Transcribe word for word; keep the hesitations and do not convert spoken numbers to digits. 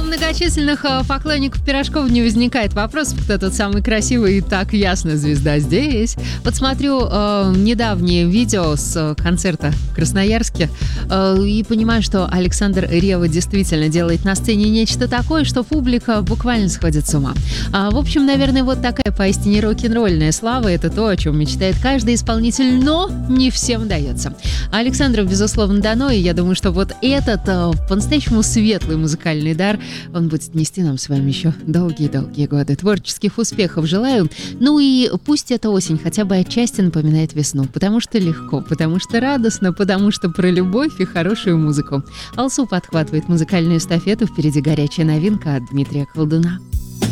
многочисленных э, поклонников пирожков не возникает вопросов, кто тот самый красивый и так ясно звезда здесь. Вот смотрю э, недавнее видео с э, концерта в Красноярске э, и понимаю, что Александр Ревва действительно делает на сцене нечто такое, что публика буквально сходит с ума. А, в общем, наверное, вот такая поистине рок-н-ролльная слава – это то, о чем мечтает каждый исполнитель, но не всем дается. Александру, безусловно, дано, и я думаю, что вот этот э, по-настоящему светлый музыкальный дар, он будет нести нам с вами еще долгие-долгие годы. Творческих успехов желаю. Ну и пусть эта осень хотя бы отчасти напоминает весну, потому что легко, потому что радостно, потому что про любовь и хорошую музыку. Алсу подхватывает музыкальную эстафету, впереди горячая новинка от Дмитрия Колдуна.